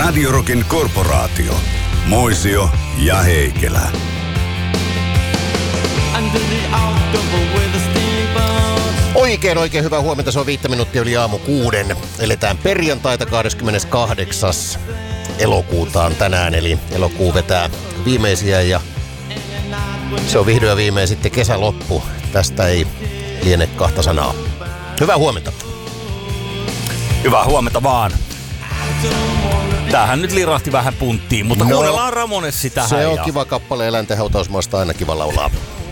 Radio Rockin korporaatio. Moisio ja Heikelä. Oikein hyvää huomenta. Se on 5 minuuttia yli aamu 6. Eletään perjantaita 28. elokuuta on tänään, eli elokuu vetää viimeisiä ja se on vihdoin ja viimein sitten kesäloppu. Tästä ei liene kahta sanaa. Hyvää huomenta. Hyvää huomenta vaan. Tämähän nyt lirahti vähän punttiin, mutta kuunnellaan Ramonessi tähän. Se on kiva kappale, eläinten hautausmaasta aina kiva laulaa.